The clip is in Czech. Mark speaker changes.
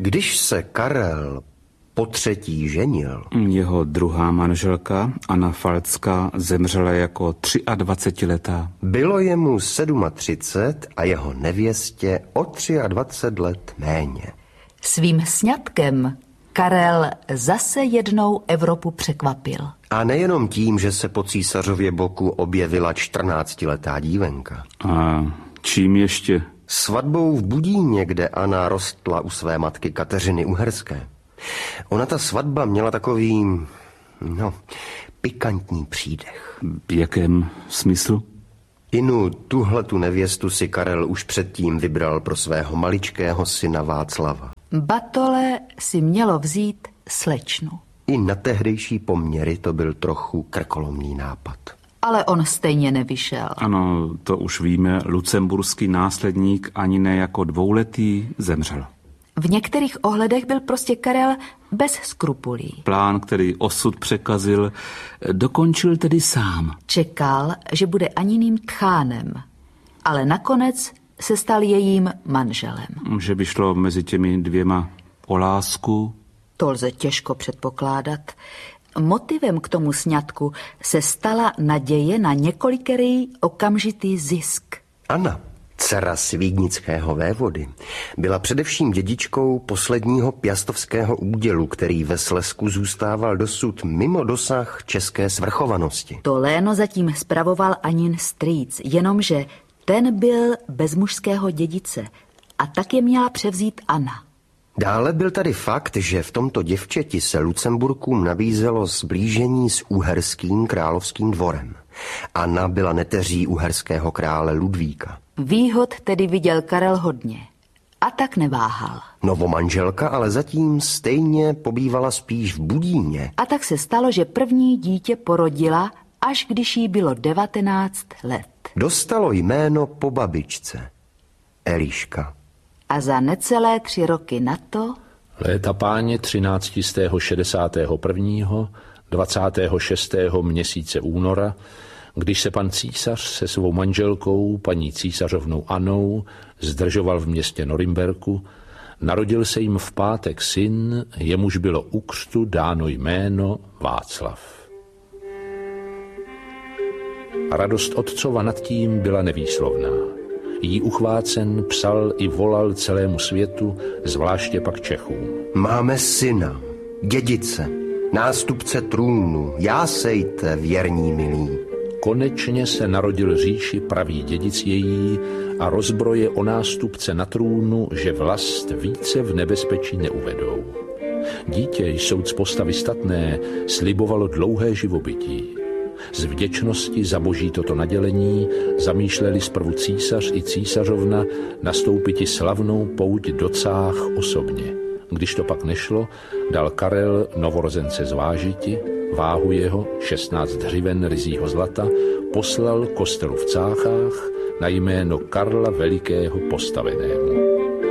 Speaker 1: Když se Karel potřetí ženil,
Speaker 2: jeho druhá manželka, Anna Falcká, zemřela jako 23letá.
Speaker 1: Bylo jemu 37 a jeho nevěstě o 23 let méně.
Speaker 3: Svým sňatkem Karel zase jednou Evropu překvapil.
Speaker 1: A nejenom tím, že se po císařově boku objevila 14letá dívenka.
Speaker 2: A čím ještě?
Speaker 1: Svatbou v Budíně, kde Anna rostla u své matky Kateřiny Uherské. Ona ta svatba měla takový, pikantní přídech.
Speaker 2: V jakém smyslu?
Speaker 1: Tuhletu nevěstu si Karel už předtím vybral pro svého maličkého syna Václava.
Speaker 3: Batole si mělo vzít slečnu.
Speaker 1: I na tehdejší poměry to byl trochu krkolomný nápad.
Speaker 3: Ale on stejně nevyšel.
Speaker 2: Ano, to už víme, lucemburský následník ani ne jako 2letý zemřel.
Speaker 3: V některých ohledech byl prostě Karel bez skrupulí.
Speaker 2: Plán, který osud překazil, dokončil tedy sám.
Speaker 3: Čekal, že bude Aniným tchánem, ale nakonec se stal jejím manželem.
Speaker 2: Že by šlo mezi těmi dvěma o lásku?
Speaker 3: To lze těžko předpokládat. Motivem k tomu sňatku se stala naděje na několikerý okamžitý zisk.
Speaker 1: Anna, dcera svídnického vévody, byla především dědičkou posledního piastovského údělu, který ve Slezsku zůstával dosud mimo dosah české svrchovanosti.
Speaker 3: To léno zatím spravoval Anin strýc, jenomže ten byl bez mužského dědice a tak je měla převzít Anna.
Speaker 1: Dále byl tady fakt, že v tomto děvčeti se Lucemburkům nabízelo sblížení s uherským královským dvorem. Anna byla neteří uherského krále Ludvíka.
Speaker 3: Výhod tedy viděl Karel hodně a tak neváhal.
Speaker 1: Novomanželka ale zatím stejně pobývala spíš v Budíně.
Speaker 3: A tak se stalo, že první dítě porodila, až když jí bylo 19 let.
Speaker 1: Dostalo jméno po babičce, Eliška.
Speaker 3: A za necelé 3 roky na to...
Speaker 4: Léta páně 1361. 26. měsíce února, když se pan císař se svou manželkou, paní císařovnou Annou, zdržoval v městě Norimberku, narodil se jim v pátek syn, jemuž bylo u křtu dáno jméno Václav. Radost otcova nad tím byla nevýslovná. Jí uchvácen psal i volal celému světu, zvláště pak Čechům.
Speaker 1: Máme syna, dědice, nástupce trůnu, jásejte, věrní milí.
Speaker 4: Konečně se narodil říši pravý dědic její a rozbroje o nástupce na trůnu, že vlast více v nebezpečí neuvedou. Dítě, jsouc postavy statné, slibovalo dlouhé živobytí. Z vděčnosti za boží toto nadělení zamýšleli zprvu císař i císařovna nastoupiti slavnou pouť do Cách osobně. Když to pak nešlo, dal Karel novorozence zvážiti, váhu jeho 16 hřiven ryzího zlata poslal kostelu v Cáchách na jméno Karla Velikého postavenému.